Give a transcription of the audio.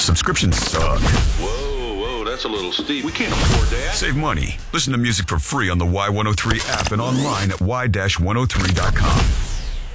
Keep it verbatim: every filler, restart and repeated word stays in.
Subscriptions suck. Whoa, whoa, that's a little steep. We can't afford that. Save money. Listen to music for free on the Y one oh three app and online at y one oh three dot com.